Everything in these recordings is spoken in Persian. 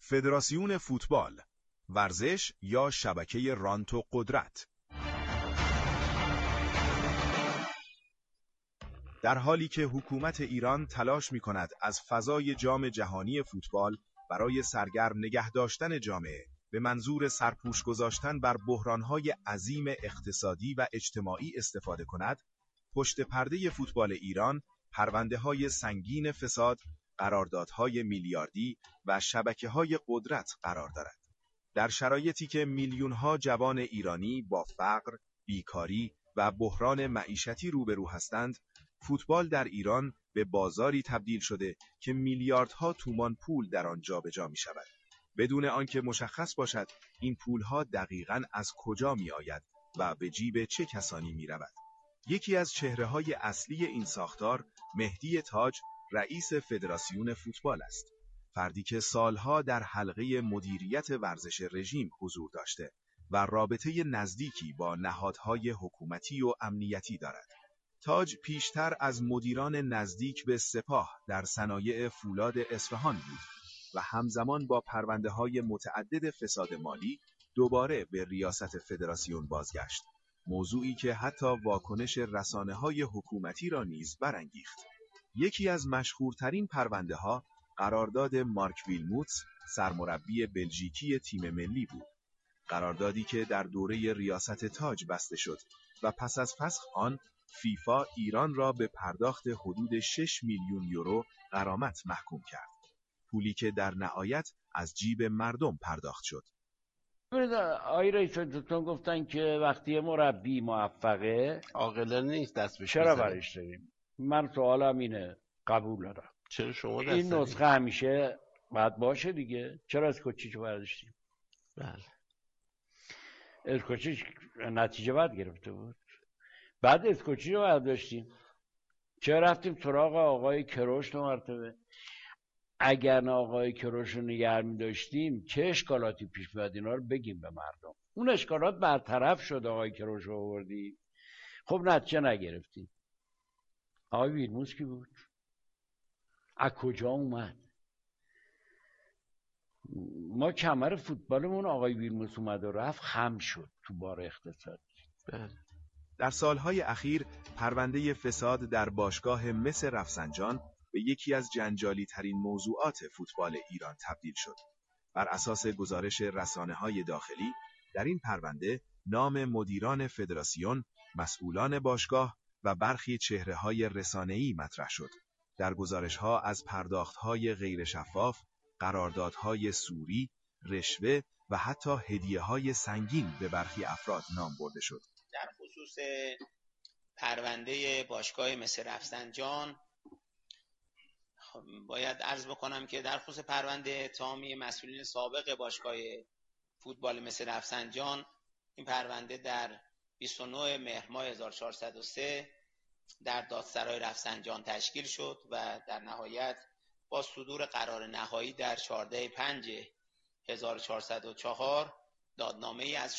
فدراسیون فوتبال، ورزش یا شبکه رانت و قدرت. در حالی که حکومت ایران تلاش می‌کند از فضای جام جهانی فوتبال برای سرگرم نگه داشتن جامعه به منظور سرپوش گذاشتن بر بحران‌های عظیم اقتصادی و اجتماعی استفاده کند، پشت پرده فوتبال ایران پرونده‌های سنگین فساد، قراردادهای میلیاردی و شبکه‌های قدرت قرار دارد. در شرایطی که میلیون‌ها جوان ایرانی با فقر، بیکاری و بحران معیشتی روبرو هستند، فوتبال در ایران به بازاری تبدیل شده که میلیاردها تومان پول در آن جابجا می‌شود، بدون آنکه مشخص باشد این پول‌ها دقیقاً از کجا می‌آید و به جیب چه کسانی می‌رود. یکی از چهره‌های اصلی این ساختار، مهدی تاج، رئیس فدراسیون فوتبال است. فردی که سالها در حلقه مدیریت ورزش رژیم حضور داشته و رابطه نزدیکی با نهادهای حکومتی و امنیتی دارد. تاج پیشتر از مدیران نزدیک به سپاه در صنایع فولاد اصفهان بود و همزمان با پرونده‌های متعدد فساد مالی دوباره به ریاست فدراسیون بازگشت. موضوعی که حتی واکنش رسانه‌های حکومتی را نیز برانگیخت. یکی از مشهورترین پرونده‌ها قرارداد مارک ویلموتس، سرمربی بلژیکی تیم ملی بود. قراردادی که در دوره ریاست تاج بسته شد و پس از فسخ آن فیفا ایران را به پرداخت حدود 6 میلیون یورو غرامت محکوم کرد. پولی که در نهایت از جیب مردم پرداخت شد. آقای رئیس جمهور گفتن که وقتی مربی موفقه عاقلانه نیست دست بهش چرا برش داریم؟ من سوالم اینه، قبول دارم. چرا شما دست این نسخه همیشه باید باشه دیگه؟ چرا اسکوچیچو برداشتیم؟ بله. اسکوچیچ نتیجه باید گرفته بود. بعد اسکوچیچو رو برداشتیم. چرا رفتیم سراغ آقای کروش 2 مرتبه؟ اگر نه آقای کروش رو نگه می داشتیم چه اشکالاتی پیش میاد؟ اینا رو بگیم به مردم. اون اشکالات برطرف شد، آقای کروش رو آوردی. خب نتیجه نگرفتیم. آقای ویلموتس کی بود؟ از کجا اومد؟ ما کمر فوتبالمون آقای ویلموتس اومد و رفت خم شد تو بار اقتصادی. در سالهای اخیر پرونده فساد در باشگاه مس رفسنجان به یکی از جنجالی ترین موضوعات فوتبال ایران تبدیل شد. بر اساس گزارش رسانه‌های داخلی، در این پرونده نام مدیران فدراسیون، مسئولان باشگاه و برخی چهره‌های رسانه‌ای مطرح شد. در گزارش‌ها از پرداخت‌های غیر شفاف، قراردادهای سوری، رشوه و حتی هدیه‌های سنگین به برخی افراد نام برده شد. در خصوص پرونده باشگاه مس رفسنجان باید عرض بکنم که در خصوص پرونده اتهامی مسئولین سابق باشگاه فوتبال مس رفسنجان، این پرونده در 29 مهر ماه 1403 در دادسرای رفسنجان تشکیل شد و در نهایت با صدور قرار نهایی در 14/5/1404 دادنامه‌ای از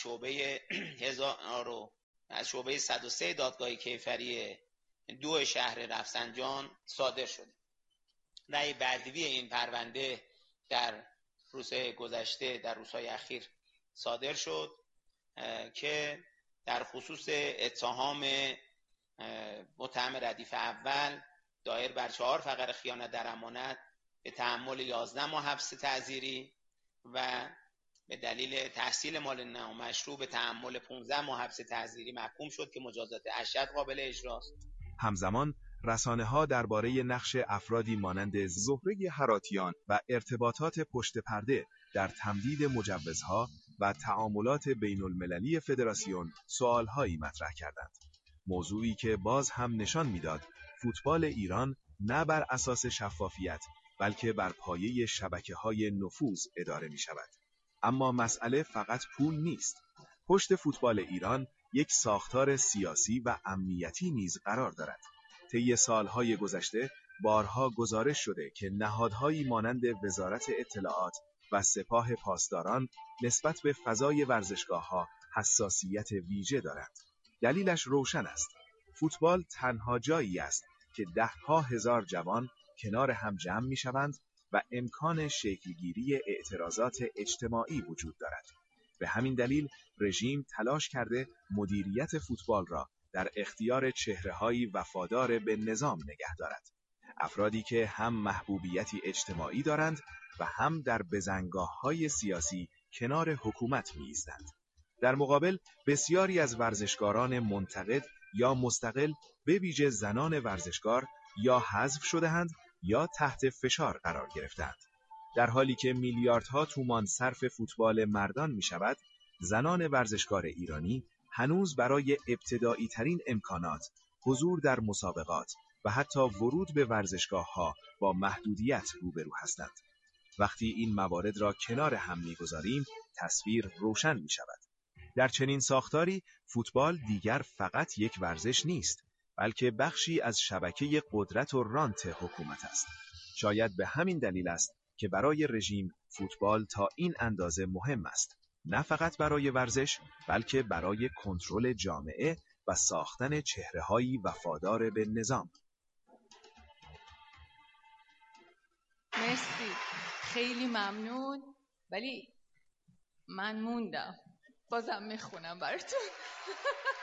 شعبه 103 دادگاه کیفری 2 شهر رفسنجان صادر شد. رأی بردیوی این پرونده در روزهای گذشته، در روزهای اخیر صادر شد که در خصوص اتهام متهم ردیف اول دایر بر 4 فقره خیانت در امانت به تحمل 11 ماه حبس تعزیری و به دلیل تحصیل مال نامشروع به تحمل 15 ماه حبس تعزیری محکوم شد که مجازات اشد قابل اجراست. همزمان رسانه‌ها درباره نقش افرادی مانند زهره هراتیان و ارتباطات پشت پرده در تمدید مجوزها و تعاملات بین‌المللی فدراسیون سوالهایی مطرح کردند. موضوعی که باز هم نشان می‌داد فوتبال ایران نه بر اساس شفافیت بلکه بر پایه شبکه‌های نفوذ اداره می‌شود. اما مسئله فقط پول نیست. پشت فوتبال ایران یک ساختار سیاسی و امنیتی نیز قرار دارد. طی سالهای گذشته بارها گزارش شده که نهادهایی مانند وزارت اطلاعات و سپاه پاسداران نسبت به فضای ورزشگاه‌ها حساسیت ویژه دارند. دلیلش روشن است. فوتبال تنها جایی است که 10,000 جوان کنار هم جمع می‌شوند و امکان شکلگیری اعتراضات اجتماعی وجود دارد. به همین دلیل رژیم تلاش کرده مدیریت فوتبال را در اختیار چهره‌هایی وفادار به نظام نگه دارد. افرادی که هم محبوبیتی اجتماعی دارند و هم در بزنگاه‌های سیاسی کنار حکومت می‌ایستند. در مقابل بسیاری از ورزشکاران منتقد یا مستقل به ویژه زنان ورزشکار یا حذف شده‌اند یا تحت فشار قرار گرفتند. در حالی که میلیاردها تومان صرف فوتبال مردان می‌شود، زنان ورزشکار ایرانی هنوز برای ابتدایی ترین امکانات، حضور در مسابقات و حتی ورود به ورزشگاه‌ها با محدودیت روبرو هستند. وقتی این موارد را کنار هم می‌گذاریم، تصویر روشن می‌شود. در چنین ساختاری، فوتبال دیگر فقط یک ورزش نیست، بلکه بخشی از شبکه قدرت و رانت حکومت است. شاید به همین دلیل است که برای رژیم فوتبال تا این اندازه مهم است. نه فقط برای ورزش، بلکه برای کنترل جامعه و ساختن چهره‌هایی وفادار به نظام. مرسی، خیلی ممنون. ولی من موندم، بازم میخونم براتون.